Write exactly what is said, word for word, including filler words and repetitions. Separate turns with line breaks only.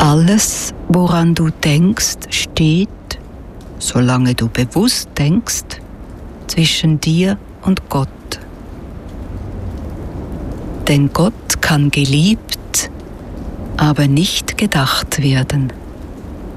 Alles, woran du denkst, steht, solange du bewusst denkst, zwischen dir und Gott. Denn Gott kann geliebt, aber nicht gedacht werden.